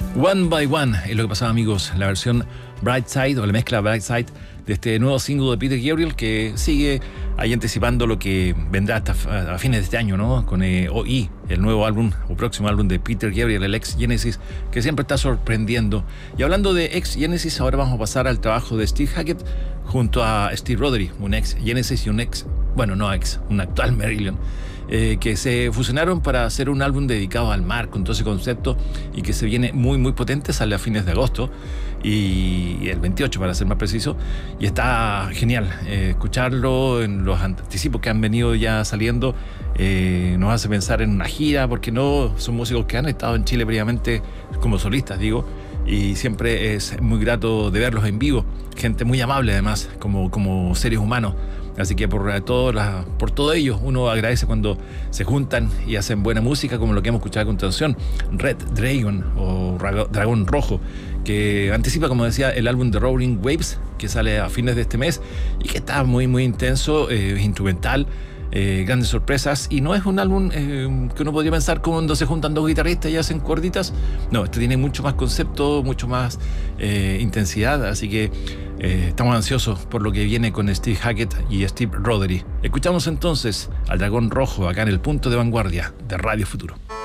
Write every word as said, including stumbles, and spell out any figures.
One by One es lo que pasaba, amigos, la versión Bright Side o la mezcla Bright Side de este nuevo single de Peter Gabriel, que sigue ahí anticipando lo que vendrá hasta a fines de este año, ¿no? Con eh, O I, el nuevo álbum o próximo álbum de Peter Gabriel, el ex Genesis, que siempre está sorprendiendo. Y hablando de ex Genesis, ahora vamos a pasar al trabajo de Steve Hackett junto a Steve Rothery, un ex Genesis y un ex, bueno, no ex, un actual Marillion, eh, que se fusionaron para hacer un álbum dedicado al mar, con todo ese concepto, y que se viene muy, muy potente, sale a fines de agosto, y el veintiocho para ser más preciso, y está genial eh, escucharlo en los anticipos que han venido ya saliendo. Eh, nos hace pensar en una gira, porque no son músicos que han estado en Chile previamente como solistas, digo, y siempre es muy grato de verlos en vivo, gente muy amable además, como, como seres humanos. Así que por todo, la, por todo ello uno agradece cuando se juntan y hacen buena música, como lo que hemos escuchado a continuación, Red Dragon o Dragón Rojo, que anticipa, como decía, el álbum de Roaring Waves, que sale a fines de este mes y que está muy muy intenso, eh, es instrumental, eh, grandes sorpresas, y no es un álbum eh, que uno podría pensar cuando se juntan dos guitarristas y hacen cuerditas. No, este tiene mucho más concepto, mucho más eh, intensidad, así que eh, estamos ansiosos por lo que viene con Steve Hackett y Steve Rothery. Escuchamos entonces al Dragón Rojo acá en el punto de vanguardia de Radio Futuro.